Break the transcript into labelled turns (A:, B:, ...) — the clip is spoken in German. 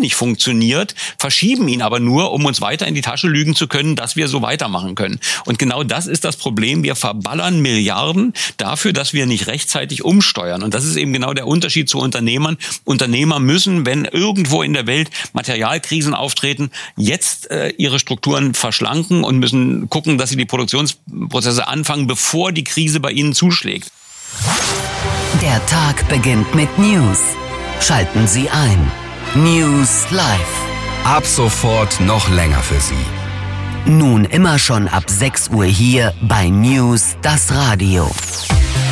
A: nicht funktioniert, verschieben ihn aber nur, um uns weiter in die Tasche lügen zu können, dass wir so weitermachen können. Und genau das ist das Problem. Wir verballern Milliarden dafür, dass wir nicht rechtzeitig umsteuern. Und das ist eben genau der Unterschied zu Unternehmern. Unternehmer müssen, wenn irgendwo in der Welt Materialkrisen auftreten, jetzt ihre Strukturen verschlanken und müssen gucken, dass sie die Produktionsprozesse anfangen, bevor die Krise bei ihnen zuschlägt.
B: Der Tag beginnt mit News. Schalten Sie ein. News Live.
C: Ab sofort noch länger für Sie.
B: Nun immer schon ab 6 Uhr hier bei News, das Radio.